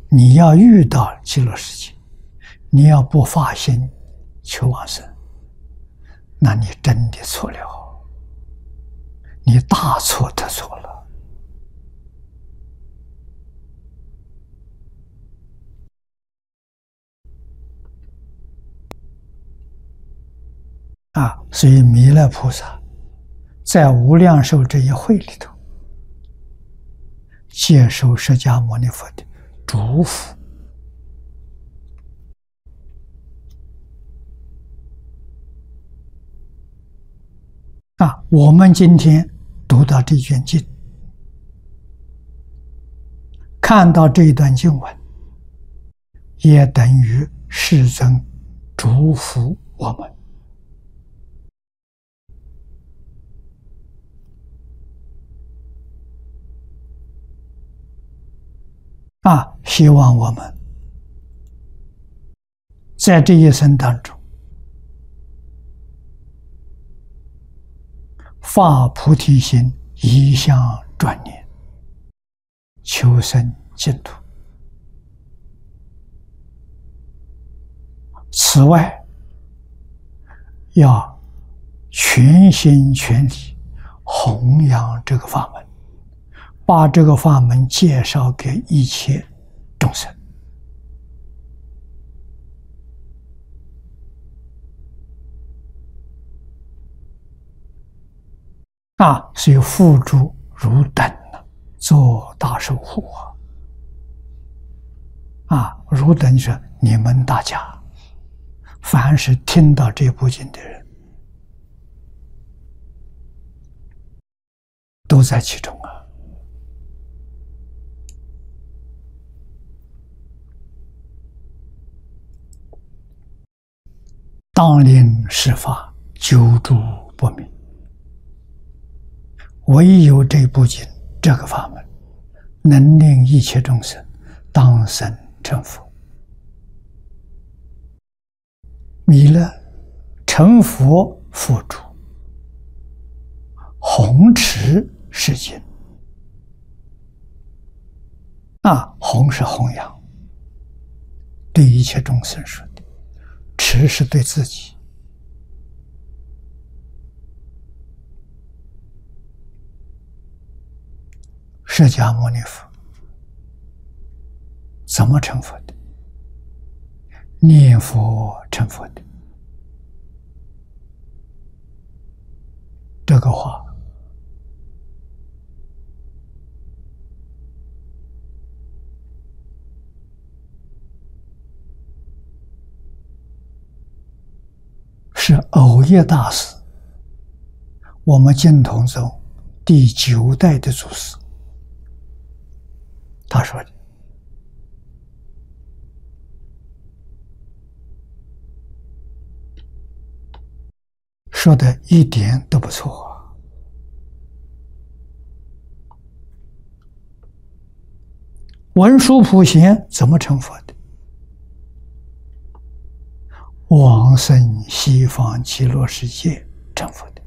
你要遇到极乐世界，你要不发心求往生，那你真的错了，你大错特错了。所以弥勒菩萨在无量寿这一会里头，接受释迦牟尼佛的嘱咐。我们今天读到这卷经，看到这一段经文，也等于世尊嘱咐我们。希望我们在这一生当中发菩提心，一向专念，求生净土。此外，要全心全力弘扬这个法门，把这个法门介绍给一切众生。所以付诸如等做大守护如等说你们大家，凡是听到这部经的人，都在其中当令施法，久住不明。唯有这部经这个法门，能令一切众生当生成佛。弥勒成佛付诸，弘持是经。弘是弘扬，对一切众生说的；持是对自己。释迦牟尼佛怎么成佛的？念佛成佛的。这个话是藕益大师，我们净土宗第9代的祖师，他说的。说的一点都不错文殊普贤怎么成佛的？往生西方极乐世界成佛的。